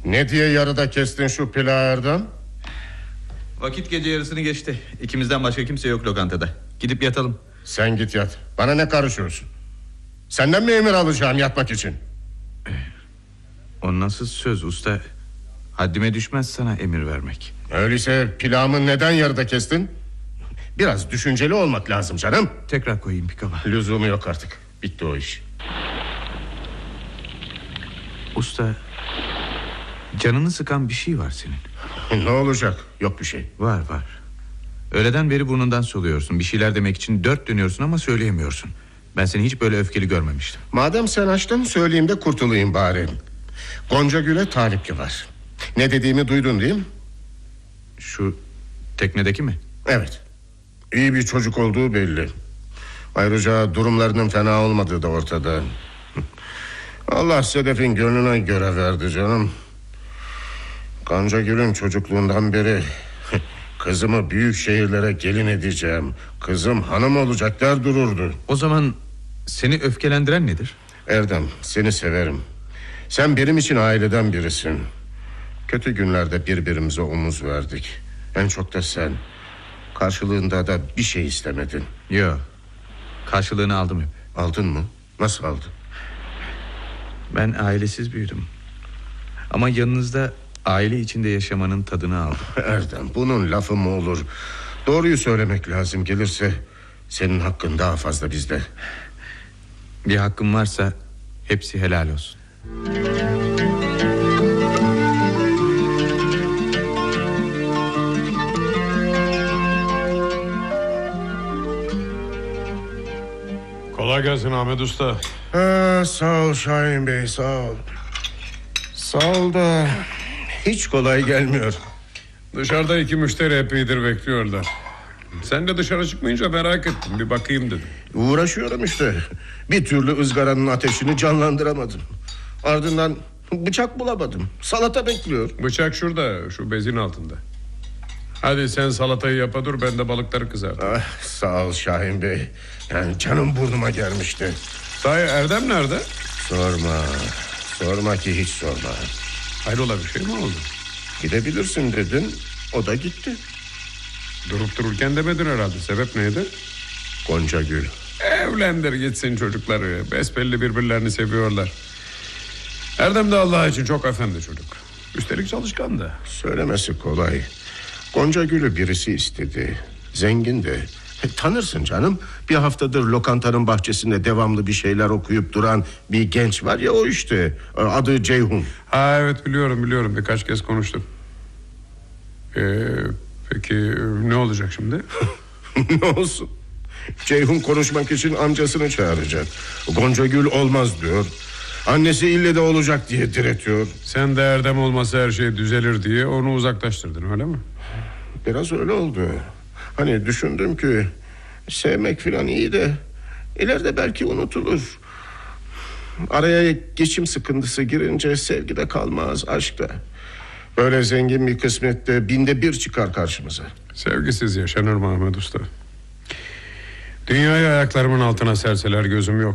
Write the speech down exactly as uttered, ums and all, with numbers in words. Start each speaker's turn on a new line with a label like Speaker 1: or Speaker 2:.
Speaker 1: Ne diye yarıda kestin şu pilağı Erdem?
Speaker 2: Vakit gece yarısını geçti. İkimizden başka kimse yok lokantada. Gidip yatalım.
Speaker 1: Sen git yat. Bana ne karışıyorsun? Senden mi emir alacağım yatmak için?
Speaker 2: O nasıl söz usta? Haddime düşmez sana emir vermek.
Speaker 1: Öyleyse pilağımı neden yarıda kestin? Biraz düşünceli olmak lazım canım.
Speaker 2: Tekrar koyayım pikaba.
Speaker 1: Lüzumu yok artık. Bitti o iş.
Speaker 2: Usta, canını sıkan bir şey var senin.
Speaker 1: Ne olacak? Yok bir şey.
Speaker 2: Var var. Öğleden beri burnundan soluyorsun. Bir şeyler demek için dört dönüyorsun ama söyleyemiyorsun. Ben seni hiç böyle öfkeli görmemiştim.
Speaker 1: Madem sen açtın, söyleyeyim de kurtulayım bari. Gonca Gül'e talipli var. Ne dediğimi duydun değil mi?
Speaker 2: Şu teknedeki mi?
Speaker 1: Evet. İyi bir çocuk olduğu belli. Ayrıca durumlarının fena olmadığı da ortada. Allah Sedef'in gönlüne göre verdi canım. Gonca Gül'ün çocukluğundan beri kızımı büyük şehirlere gelin edeceğim, kızım hanım olacak der dururdu.
Speaker 2: O zaman seni öfkelendiren nedir?
Speaker 1: Erdem, seni severim. Sen benim için aileden birisin. Kötü günlerde birbirimize omuz verdik. En çok da sen. Karşılığında da bir şey istemedin.
Speaker 2: Yok. Karşılığını aldım hep.
Speaker 1: Aldın mı? Nasıl aldın?
Speaker 2: Ben ailesiz büyüdüm. Ama yanınızda aile içinde yaşamanın tadını aldım.
Speaker 1: Erdem, bunun lafı mı olur? Doğruyu söylemek lazım, gelirse senin hakkın daha fazla bizde.
Speaker 2: Bir hakkım varsa hepsi helal olsun.
Speaker 3: Kolay gelsin Ahmet Usta.
Speaker 1: Ha, sağ ol Şahin Bey, sağ ol. Sağ ol da hiç kolay gelmiyor.
Speaker 3: Dışarıda iki müşteri epeydir bekliyorlar. Sen de dışarı çıkmayınca merak ettim, bir bakayım dedim.
Speaker 1: Uğraşıyorum işte. Bir türlü ızgaranın ateşini canlandıramadım. Ardından bıçak bulamadım. Salata bekliyor.
Speaker 3: Bıçak şurada, şu bezin altında. Hadi sen salatayı yapa dur, ben de balıkları kızartayım.
Speaker 1: Ah, sağ ol Şahin Bey. Yani canım burnuma gelmişti.
Speaker 3: Sahi Erdem nerede?
Speaker 1: Sorma. Sorma ki hiç sorma.
Speaker 3: Hayrola, bir şey mi oldu?
Speaker 1: Gidebilirsin dedin, o da gitti.
Speaker 3: Durup dururken demedin herhalde, sebep neydi?
Speaker 1: Gonca Gül.
Speaker 3: Evlendir gitsin çocukları. Besbelli birbirlerini seviyorlar. Erdem de Allah için çok efendi çocuk. Üstelik çalışkan da.
Speaker 1: Söylemesi kolay. Gonca Gül'ü birisi istedi. Zengindi. E, tanırsın canım. Bir haftadır lokantanın bahçesinde devamlı bir şeyler okuyup duran bir genç var ya, o işte. Adı Ceyhun.
Speaker 3: Ha evet, biliyorum biliyorum, birkaç kez konuştum. Ee, peki ne olacak şimdi?
Speaker 1: Ne olsun? Ceyhun konuşmak için amcasını çağıracak. Gonca Gül olmaz diyor. Annesi ille de olacak diye diretiyor.
Speaker 3: Sen de Erdem olmasa her şey düzelir diye onu uzaklaştırdın, öyle mi?
Speaker 1: Biraz öyle oldu. Hani düşündüm ki sevmek filan iyi de ileride belki unutulur. Araya geçim sıkıntısı girince sevgi de kalmaz, aşk da. Böyle zengin bir kısmette binde bir çıkar karşımıza.
Speaker 3: Sevgisiz yaşanır mı Ahmet Usta? Dünyayı ayaklarımın altına serseler gözüm yok.